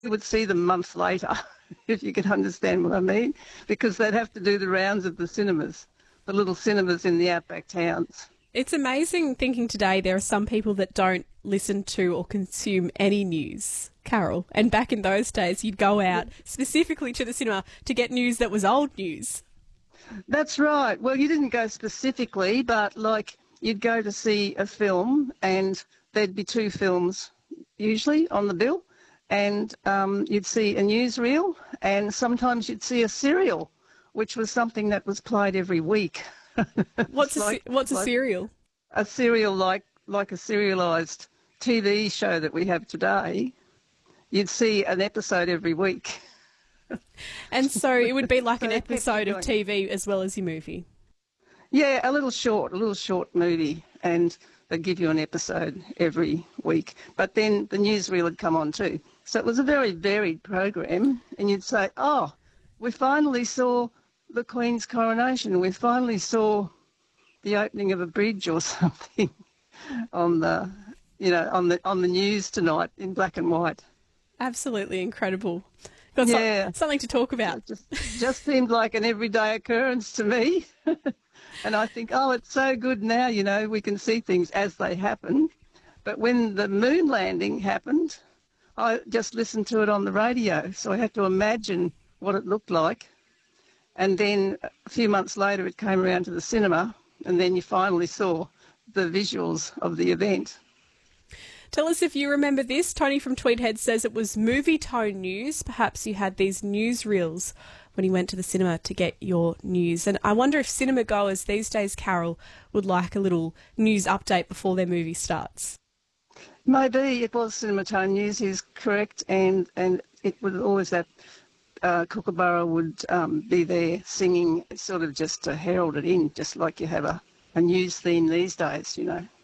We would see them months later, if you can understand what I mean, because they'd have to do the rounds of the cinemas, the little cinemas in the outback towns. It's amazing thinking today there are some people that don't listen to or consume any news, Carol. And back in those days, you'd go out specifically to the cinema to get news that was old news. That's right. Well, you didn't go specifically, but like you'd go to see a film and there'd be two films usually on the bill, and you'd see a newsreel, and sometimes you'd see a serial, which was something that was played every week. What's a serial? A serial like a serialised TV show that we have today. You'd see an episode every week. And so it would be like an episode of TV as well as your movie? Yeah, a little short movie, and they'd give you an episode every week. But then the newsreel would come on too. So it was a very varied program, and you'd say, oh, we finally saw the Queen's coronation. We finally saw the opening of a bridge or something on the news tonight in black and white. Absolutely incredible. Got something to talk about. It just seemed like an everyday occurrence to me. And I think, oh, it's so good now, we can see things as they happen. But when the moon landing happened, I just listened to it on the radio. So I had to imagine what it looked like. And then a few months later, it came around to the cinema, and then you finally saw the visuals of the event. Tell us if you remember this. Tony from Tweedhead says it was Movie Tone News. Perhaps you had these newsreels when you went to the cinema to get your news. And I wonder if cinema goers these days, Carol, would like a little news update before their movie starts. Maybe it was Cinema Tone News, is correct, and it was always that Kookaburra would be there singing, sort of just to herald it in, just like you have a news theme these days,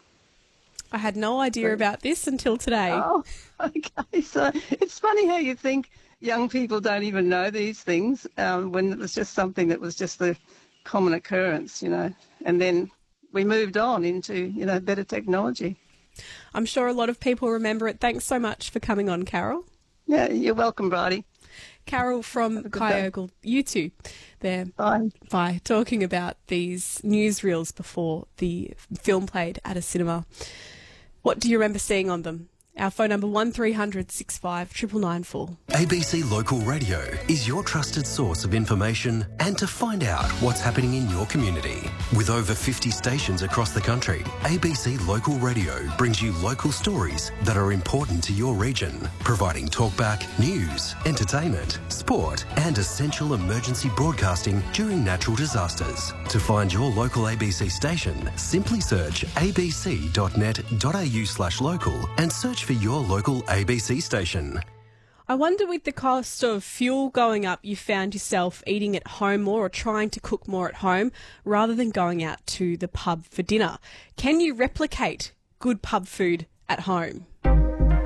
I had no idea about this until today. Oh, okay. So it's funny how you think young people don't even know these things when it was just something that was just a common occurrence, And then we moved on into, better technology. I'm sure a lot of people remember it. Thanks so much for coming on, Carol. Yeah, you're welcome, Bridie. Carol from Kyogle, you two there. Bye. Talking about these newsreels before the film played at a cinema. What do you remember seeing on them? Our phone number 1300 65 9994. ABC Local Radio is your trusted source of information and to find out what's happening in your community. With over 50 stations across the country, ABC Local Radio brings you local stories that are important to your region, providing talkback, news, entertainment, sport and essential emergency broadcasting during natural disasters. To find your local ABC station, simply search abc.net.au/local and search for your local ABC station. I wonder, with the cost of fuel going up, you found yourself eating at home more or trying to cook more at home rather than going out to the pub for dinner. Can you replicate good pub food at home?